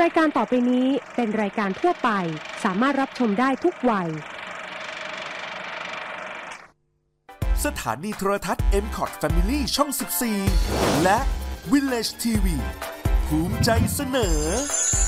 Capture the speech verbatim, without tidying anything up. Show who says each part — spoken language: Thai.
Speaker 1: ายการต่อไปนี้เป็นรายการทั่วไปสามารถรับชมได้ทุกวัย
Speaker 2: สถานีโทรทัศน์ เอ็ม คอท Family ช่อง สิบสี่ และ Village ที วี ภูมิใจเสนอ